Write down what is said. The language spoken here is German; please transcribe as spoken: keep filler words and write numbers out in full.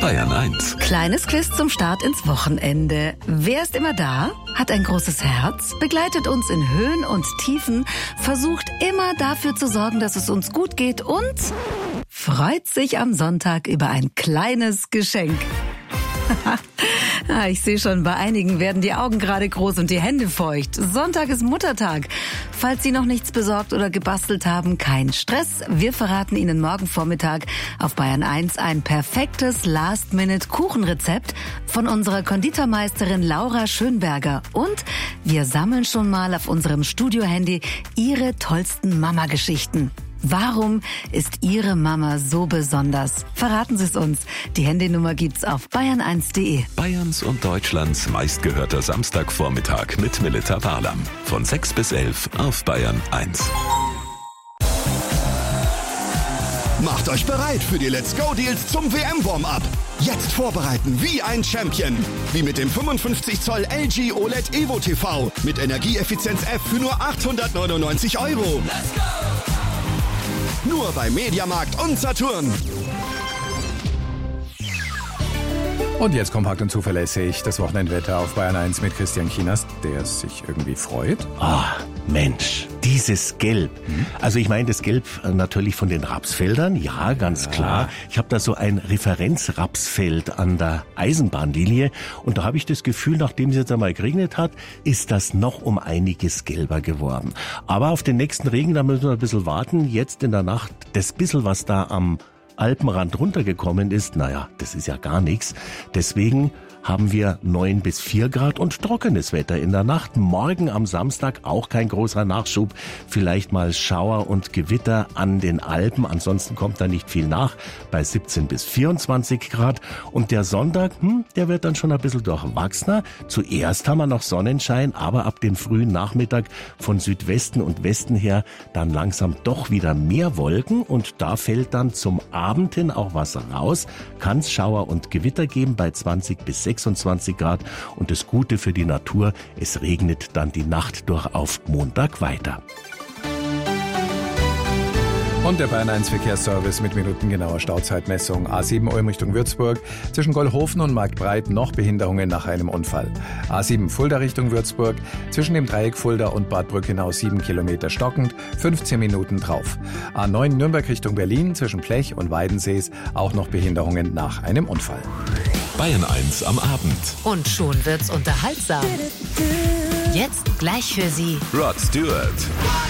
Bayern eins. Kleines Quiz zum Start ins Wochenende. Wer ist immer da? Hat ein großes Herz? Begleitet uns in Höhen und Tiefen? Versucht immer dafür zu sorgen, dass es uns gut geht und freut sich am Sonntag über ein kleines Geschenk. Ah, ich sehe schon, bei einigen werden die Augen gerade groß und die Hände feucht. Sonntag ist Muttertag. Falls Sie noch nichts besorgt oder gebastelt haben, kein Stress. Wir verraten Ihnen morgen Vormittag auf Bayern eins ein perfektes Last-Minute-Kuchenrezept von unserer Konditormeisterin Laura Schönberger. Und wir sammeln schon mal auf unserem Studio-Handy Ihre tollsten Mama-Geschichten. Warum ist Ihre Mama so besonders? Verraten Sie es uns. Die Handynummer gibt's auf bayern eins punkt de. Bayerns und Deutschlands meistgehörter Samstagvormittag mit Melita Wahrlam. Von sechs bis elf auf Bayern eins. Macht euch bereit für die Let's Go Deals zum W M-Warm-Up. Jetzt vorbereiten wie ein Champion. Wie mit dem fünfundfünfzig Zoll L G O L E D Evo T V mit Energieeffizienz F für nur achthundertneunundneunzig Euro. Let's go! Nur bei Mediamarkt und Saturn. Und jetzt kompakt und zuverlässig das Wochenendwetter auf Bayern eins mit Christian Kienast, der sich irgendwie freut. Ah, Mensch, dieses Gelb. Hm? Also ich meine das Gelb natürlich von den Rapsfeldern, ja, ganz ja. klar. Ich habe da so ein Referenzrapsfeld an der Eisenbahnlinie und da habe ich das Gefühl, nachdem es jetzt einmal geregnet hat, ist das noch um einiges gelber geworden. Aber auf den nächsten Regen, da müssen wir ein bisschen warten. Jetzt in der Nacht, das bisschen, was da am Alpenrand runtergekommen ist, naja, das ist ja gar nichts. Deswegen haben wir neun bis vier Grad und trockenes Wetter in der Nacht. Morgen am Samstag auch kein großer Nachschub. Vielleicht mal Schauer und Gewitter an den Alpen. Ansonsten kommt da nicht viel nach bei siebzehn bis vierundzwanzig Grad. Und der Sonntag, hm, der wird dann schon ein bisschen durchwachsener. Zuerst haben wir noch Sonnenschein, aber ab dem frühen Nachmittag von Südwesten und Westen her dann langsam doch wieder mehr Wolken. Und da fällt dann zum Abend hin auch was raus. Kann es Schauer und Gewitter geben bei zwanzig bis sechsundzwanzig Grad und das Gute für die Natur, es regnet dann die Nacht durch auf Montag weiter. Und der Bayern eins Verkehrsservice mit minutengenauer Stauzeitmessung. A sieben Ulm Richtung Würzburg. Zwischen Gollhofen und Marktbreit noch Behinderungen nach einem Unfall. A sieben Fulda Richtung Würzburg. Zwischen dem Dreieck Fulda und Bad Brückenau sieben Kilometer stockend. fünfzehn Minuten drauf. A neun Nürnberg Richtung Berlin. Zwischen Plech und Weidensees auch noch Behinderungen nach einem Unfall. Bayern eins am Abend. Und schon wird's unterhaltsam. Jetzt gleich für Sie Rod Stewart.